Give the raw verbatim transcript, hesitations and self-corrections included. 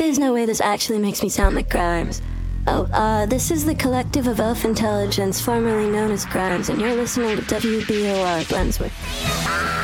There's no way this actually makes me sound like Grimes. Oh, uh, this is the Collective of Elf Intelligence, formerly known as Grimes, and you're listening to W B O R Glenswood.